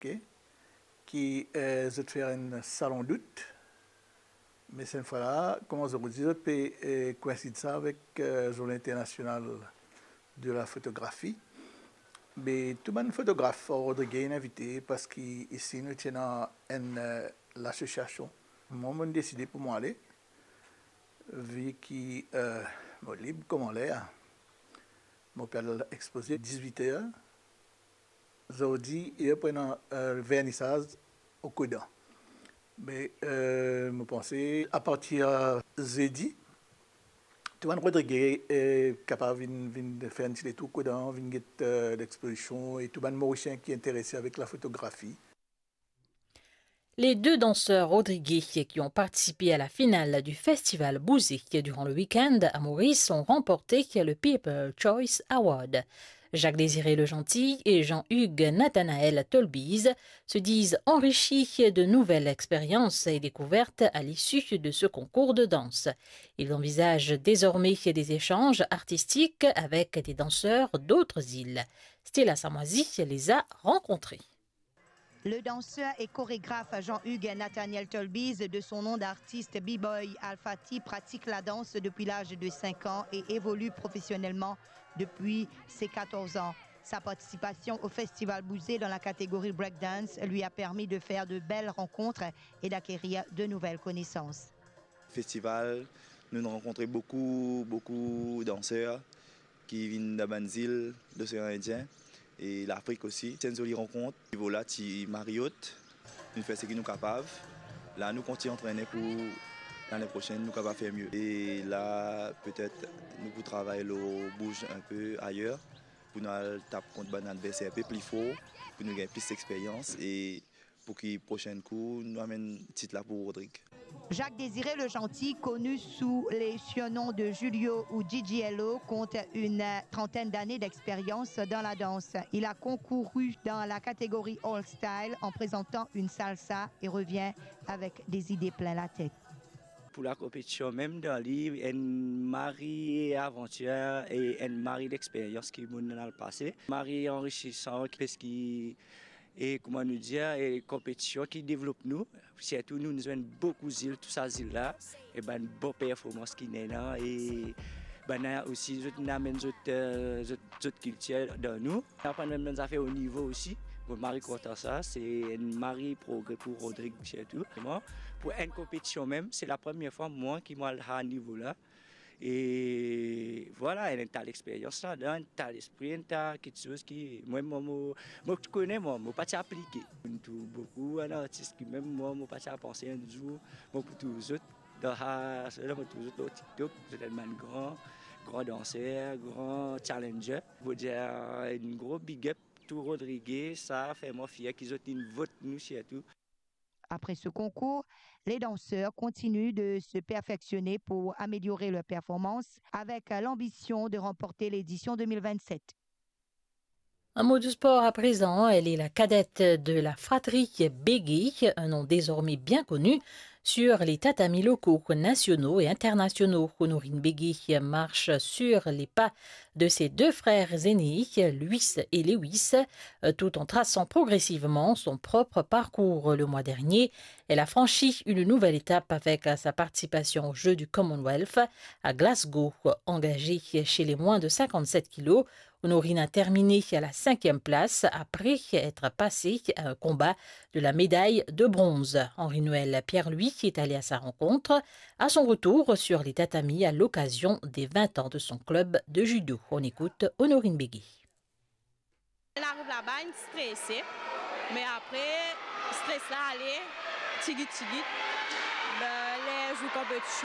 ok, qui je faire un salon d'août. Mais cette fois-là, comment je vous dis, je peux coïncider ça avec la Journée internationale de la photographie. Mais tout le monde photographe, Rodrigue est invité parce qu'ici nous tenons l'association. Moi, j'ai décidé pour moi aller, vu qu'il est libre comme on l'est. Mon père l'a exposé 18h. Aujourd'hui, il prend un vernissage au Codan. Mais je pense à partir de jeudi, tout le monde Rodrigue est capable de faire un petit tour Codan, de faire l'exposition et tout le monde Mauricien qui est intéressé avec la photographie. Les deux danseurs Rodrigue qui ont participé à la finale du festival Bouzé durant le week-end à Maurice ont remporté le People's Choice Award. Jacques-Désiré Legentil et Jean-Hugues Nathanaël Tolbise se disent enrichis de nouvelles expériences et découvertes à l'issue de ce concours de danse. Ils envisagent désormais des échanges artistiques avec des danseurs d'autres îles. Stella Samoisi les a rencontrés. Le danseur et chorégraphe Jean-Hugues Nathaniel Tolbise, de son nom d'artiste B-Boy Alfati, pratique la danse depuis l'âge de 5 ans et évolue professionnellement depuis ses 14 ans. Sa participation au Festival Bouzé dans la catégorie breakdance lui a permis de faire de belles rencontres et d'acquérir de nouvelles connaissances. Festival, nous avons rencontré beaucoup de danseurs qui viennent d'Abanzil, d'océan Indien. Et l'Afrique aussi. C'est une jolie rencontre. Voilà, c'est Mariotte. Nous faisons ce que nous sommes capables. Là, nous continuons à entraîner pour l'année prochaine, nous sommes capables de faire mieux. Et là, peut-être, nous pouvons travailler le bouge un peu ailleurs pour nous taper contre un adversaire un peu plus fort, pour nous gagner plus d'expérience et pour que le prochain coup, nous amène un titre là pour Rodrigue. Jacques-Désiré Legentil, connu sous les surnoms de Julio ou Gigiello, compte une trentaine d'années d'expérience dans la danse. Il a concouru dans la catégorie All Style en présentant une salsa et revient avec des idées plein la tête. Pour la compétition, même dans le livre, une mari aventure et une mari d'expérience qui est dans le passé. Mari enrichissant, qu'est-ce qui... Et comment nous dire, et compétition qui développe nous, surtout nous avons beaucoup d'îles, tout ça îles-là, et ben une bonne performance qui est là, et ben aussi nous amène d'autres cultures dans nous. Après nous avons fait au niveau aussi, pour Marie content ça, c'est une Marie progrès pour Rodrigue surtout. Pour une compétition même, c'est la première fois moi qui m'ai à niveau là. Et voilà, elle a l'expérience là-dedans, elle a l'esprit, elle a quelque chose qui, moi, je connais, moi, je ne pas appliquer. Beaucoup d'artistes qui, même moi, je ne pas penser un jour, pour tous les autres, dans TikTok, c'est un grand danseur, grand challenger. Je veux dire, un gros big up, tout Rodrigue, ça fait moi fier qu'ils ont une vote, nous, surtout. Après ce concours, les danseurs continuent de se perfectionner pour améliorer leur performance avec l'ambition de remporter l'édition 2027. Un mot de sport à présent, elle est la cadette de la fratrie Begui, un nom désormais bien connu sur les tatamis locaux, nationaux et internationaux. Honorine Begui marche sur les pas de ses deux frères aînés, Luis et Lewis, tout en traçant progressivement son propre parcours. Le mois dernier, elle a franchi une nouvelle étape avec sa participation aux Jeux du Commonwealth à Glasgow, engagée chez les moins de 57 kilos. Honorine a terminé à la 5e place après être passée à un combat de la médaille de bronze. Henri-Noël Pierre-Louis est allé à sa rencontre à son retour sur les tatamis à l'occasion des 20 ans de son club de judo. On écoute Honorine Begui. On arrive là-bas, on est stressé, mais après, stress là, allez, tigit. Les jours compétition,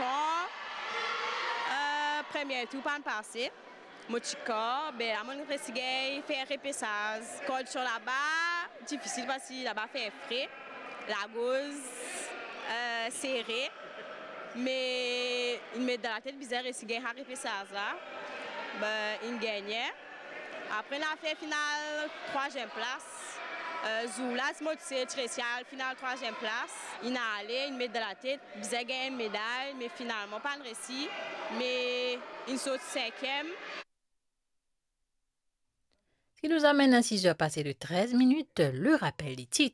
premier tour, pas passé. Mon petit corps, ben, à mon récit, faire répétage. Condition là-bas, difficile parce que là-bas, fait frais. La gauze, serrée. Mais il met dans la tête bizarre et si gagne un répétage là, ben, il gagne. Après, on a fait finale 3e place. Zoula, c'est spécial, finale 3e place. Il a allé, il met dans la tête, bizarre gagne une médaille, mais finalement, pas de récit. Mais il saute 5e. Ce qui nous amène à 6 heures passées de 13 minutes, le rappel des titres.